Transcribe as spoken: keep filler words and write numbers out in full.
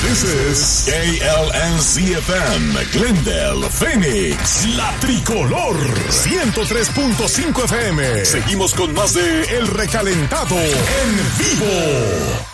This is K L N C F M, Glendale, Phoenix, La Tricolor, ciento tres punto cinco F M. Seguimos con más de El Recalentado en vivo.